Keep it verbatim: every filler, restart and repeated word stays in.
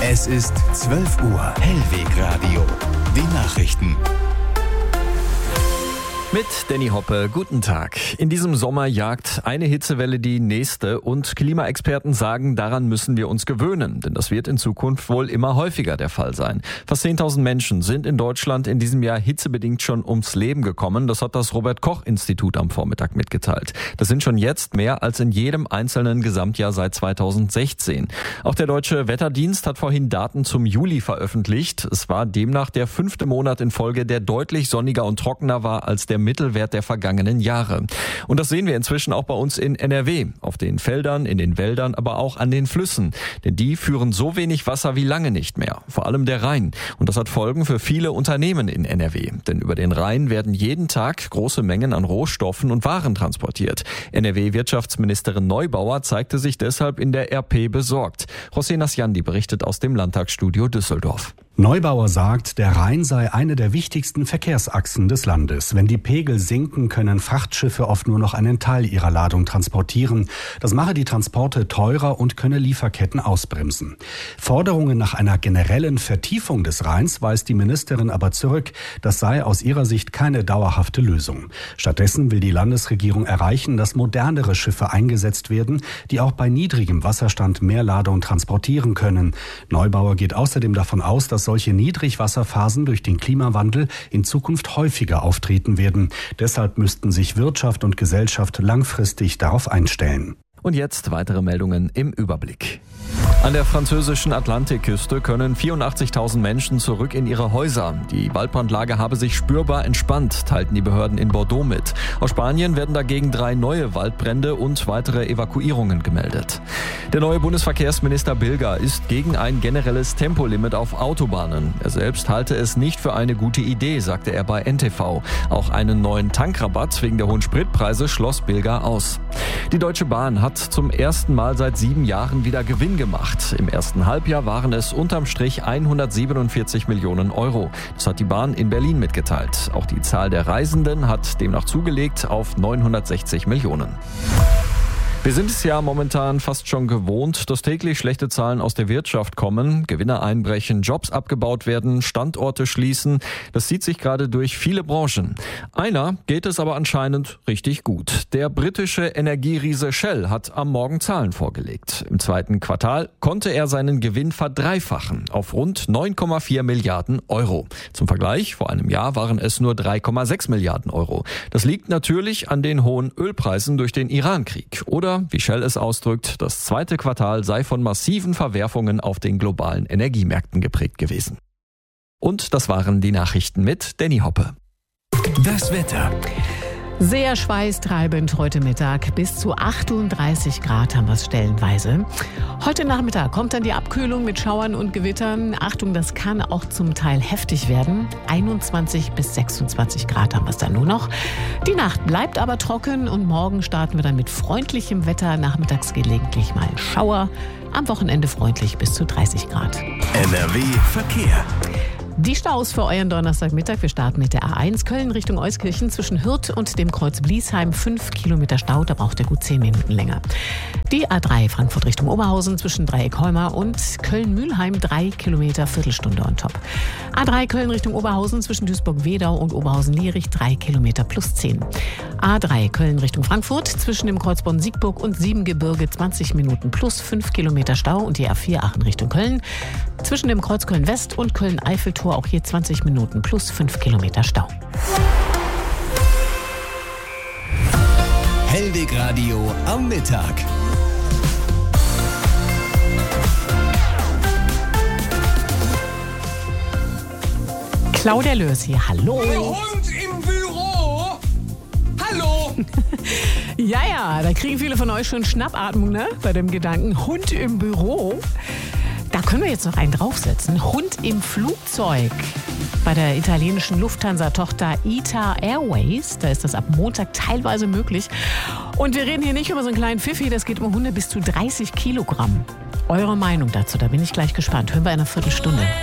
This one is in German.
Es ist zwölf Uhr. Hellwegradio. Die Nachrichten. Mit Danny Hoppe, guten Tag. In diesem Sommer jagt eine Hitzewelle die nächste und Klimaexperten sagen, daran müssen wir uns gewöhnen, denn das wird in Zukunft wohl immer häufiger der Fall sein. Fast zehntausend Menschen sind in Deutschland in diesem Jahr hitzebedingt schon ums Leben gekommen. Das hat das Robert-Koch-Institut am Vormittag mitgeteilt. Das sind schon jetzt mehr als in jedem einzelnen Gesamtjahr seit zweitausendsechzehn. Auch der Deutsche Wetterdienst hat vorhin Daten zum Juli veröffentlicht. Es war demnach der fünfte Monat in Folge, der deutlich sonniger und trockener war als der Mittelwert der vergangenen Jahre. Und das sehen wir inzwischen auch bei uns in N R W, auf den Feldern, in den Wäldern, aber auch an den Flüssen. Denn die führen so wenig Wasser wie lange nicht mehr, vor allem der Rhein. Und das hat Folgen für viele Unternehmen in N R W. Denn über den Rhein werden jeden Tag große Mengen an Rohstoffen und Waren transportiert. N R W-Wirtschaftsministerin Neubauer zeigte sich deshalb in der R P besorgt. José Nasjandi berichtet aus dem Landtagsstudio Düsseldorf. Neubauer sagt, der Rhein sei eine der wichtigsten Verkehrsachsen des Landes. Wenn die Pegel sinken, können Frachtschiffe oft nur noch einen Teil ihrer Ladung transportieren. Das mache die Transporte teurer und könne Lieferketten ausbremsen. Forderungen nach einer generellen Vertiefung des Rheins weist die Ministerin aber zurück. Das sei aus ihrer Sicht keine dauerhafte Lösung. Stattdessen will die Landesregierung erreichen, dass modernere Schiffe eingesetzt werden, die auch bei niedrigem Wasserstand mehr Ladung transportieren können. Neubauer geht außerdem davon aus, dass solche Niedrigwasserphasen durch den Klimawandel in Zukunft häufiger auftreten werden. Deshalb müssten sich Wirtschaft und Gesellschaft langfristig darauf einstellen. Und jetzt weitere Meldungen im Überblick. An der französischen Atlantikküste können vierundachtzigtausend Menschen zurück in ihre Häuser. Die Waldbrandlage habe sich spürbar entspannt, teilten die Behörden in Bordeaux mit. Aus Spanien werden dagegen drei neue Waldbrände und weitere Evakuierungen gemeldet. Der neue Bundesverkehrsminister Bilger ist gegen ein generelles Tempolimit auf Autobahnen. Er selbst halte es nicht für eine gute Idee, sagte er bei N T V. Auch einen neuen Tankrabatt wegen der hohen Spritpreise schloss Bilger aus. Die Deutsche Bahn hat zum ersten Mal seit sieben Jahren wieder Gewinn gemacht. Im ersten Halbjahr waren es unterm Strich hundertsiebenundvierzig Millionen Euro. Das hat die Bahn in Berlin mitgeteilt. Auch die Zahl der Reisenden hat demnach zugelegt auf neunhundertsechzig Millionen. Wir sind es ja momentan fast schon gewohnt, dass täglich schlechte Zahlen aus der Wirtschaft kommen, Gewinne einbrechen, Jobs abgebaut werden, Standorte schließen. Das zieht sich gerade durch viele Branchen. Einer geht es aber anscheinend richtig gut. Der britische Energieriese Shell hat am Morgen Zahlen vorgelegt. Im zweiten Quartal konnte er seinen Gewinn verdreifachen auf rund neun Komma vier Milliarden Euro. Zum Vergleich, vor einem Jahr waren es nur drei Komma sechs Milliarden Euro. Das liegt natürlich an den hohen Ölpreisen durch den Irankrieg. Oder wie Shell es ausdrückt, das zweite Quartal sei von massiven Verwerfungen auf den globalen Energiemärkten geprägt gewesen. Und das waren die Nachrichten mit Danny Hoppe. Das Wetter. Sehr schweißtreibend heute Mittag. Bis zu achtunddreißig Grad haben wir es stellenweise. Heute Nachmittag kommt dann die Abkühlung mit Schauern und Gewittern. Achtung, das kann auch zum Teil heftig werden. einundzwanzig bis sechsundzwanzig Grad haben wir es dann nur noch. Die Nacht bleibt aber trocken und morgen starten wir dann mit freundlichem Wetter. Nachmittags gelegentlich mal Schauer. Am Wochenende freundlich bis zu dreißig Grad. N R W Verkehr. Die Staus für euren Donnerstagmittag. Wir starten mit der A eins Köln Richtung Euskirchen zwischen Hürth und dem Kreuz Bliesheim. Fünf Kilometer Stau, da braucht ihr gut zehn Minuten länger. Die A drei Frankfurt Richtung Oberhausen zwischen Dreieck-Holmer und Köln-Mühlheim. Drei Kilometer, Viertelstunde on top. A drei Köln Richtung Oberhausen zwischen Duisburg-Wedau und Oberhausen-Lierich. Drei Kilometer plus zehn. A drei Köln Richtung Frankfurt zwischen dem Kreuz Bonn-Siegburg und Siebengebirge. zwanzig Minuten plus fünf Kilometer Stau. Und die A vier Aachen Richtung Köln zwischen dem Kreuz Köln-West und Köln-Eiffeltor. Auch hier zwanzig Minuten plus fünf Kilometer Stau. Hellwegradio am Mittag. Claudia Lörs hier, hallo. Der Hund im Büro. Hallo. Ja, ja, da kriegen viele von euch schon Schnappatmung, ne? Bei dem Gedanken Hund im Büro. Da können wir jetzt noch einen draufsetzen. Hund im Flugzeug. Bei der italienischen Lufthansa-Tochter I T A Airways, da ist das ab Montag teilweise möglich. Und wir reden hier nicht über so einen kleinen Pfiffi, das geht um Hunde bis zu dreißig Kilogramm. Eure Meinung dazu, da bin ich gleich gespannt. Hören wir in einer Viertelstunde.